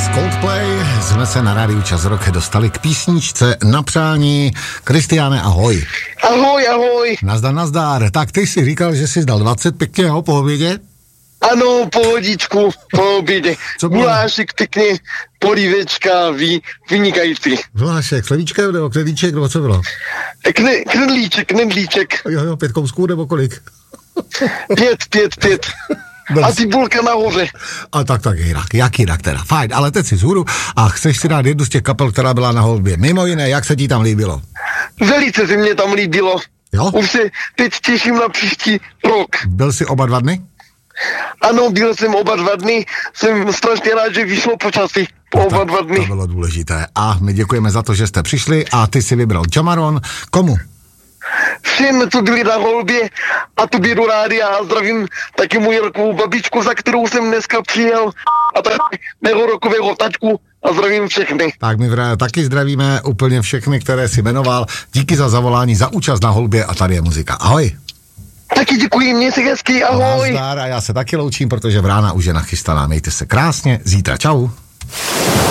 Coldplay. Jsme se na rádiu Čas Rock dostali k písničce Na přání. Kristiáne, ahoj. Ahoj, ahoj. Nazdar. Tak ty si říkal, že jsi dal 20 pěkně, jo, po obědě? Ano, pohodičku, po obědě. Gulášek pěkně, polívečka, vynikající. Gulášek, slevíčka nebo knedlíček, nebo co bylo? Knedlíček. Jo, 5 kousků nebo kolik? 5. A cibulka nahoře. A tak jak jinak teda. Fajn, ale teď si zhůru a chceš si dát jednu z těch kapel, která byla na holbě. Mimo jiné, jak se ti tam líbilo? Velice se mě tam líbilo. Jo? Už se teď těším na příští rok. Byl jsi oba 2 dny? Ano, byl jsem oba 2 dny. Jsem strašně rád, že vyšlo počasí oba 2 dny. To bylo důležité. A my děkujeme za to, že jste přišli a ty si vybral Jamaron. Komu? Všem, co byli na holbě a tu bědu rádia a zdravím taky moji rokovou babičku, za kterou jsem dneska přijel a tak mého rokového taťku a zdravím všechny. Tak my taky zdravíme úplně všechny, které si jmenoval. Díky za zavolání, za účast na holbě a tady je muzika. Ahoj. Taky děkuji, mě si hezky, ahoj. Nazdar a já se taky loučím, protože Vrána už je nachystaná. Mějte se krásně, zítra čau.